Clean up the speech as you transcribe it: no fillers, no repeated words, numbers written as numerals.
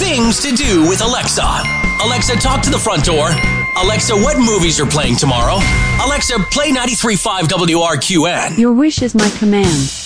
Things to do with Alexa. Alexa, talk to the front door. Alexa, what movies are playing tomorrow? Alexa, play 93.5 WRQN. Your wish is my command.